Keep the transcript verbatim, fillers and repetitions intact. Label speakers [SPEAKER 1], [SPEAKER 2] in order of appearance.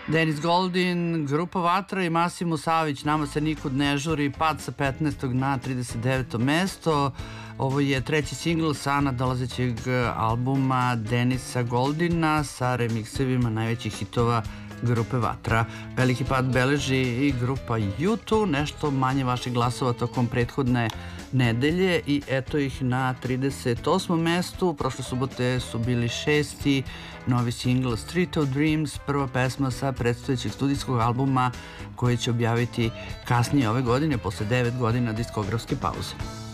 [SPEAKER 1] Denis Goldin, grupa Vatra i Masimo Savić, Nama se nikud ne žuri, pad sa petnaestog na trideset deveto mesto. Ovo je treći singl sa nadolazećeg albuma Denisa Goldina sa remiksevima najvećih hitova grupe Vatra. Veliki pad beleži i grupa U dva, nešto manje vaših glasova tokom prethodne nedelje i eto ih na trideset osmom mestu. Prošle subote su bili šesti, novi singl Street of Dreams, prva pesma sa predstojećeg studijskog albuma koji će objaviti kasnije ove godine posle devet godina diskografske pauze.